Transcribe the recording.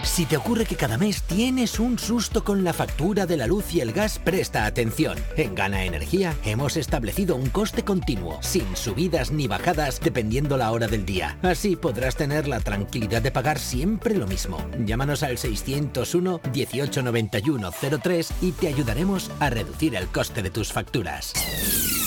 Si te ocurre que cada mes tienes un susto con la factura de la luz y el gas, presta atención. En Gana Energía hemos establecido un coste continuo, sin subidas ni bajadas, dependiendo la hora del día. Así podrás tener la tranquilidad de pagar siempre lo mismo. Llámanos al 601 18 91 03 y te ayudaremos a reducir el coste de tus facturas.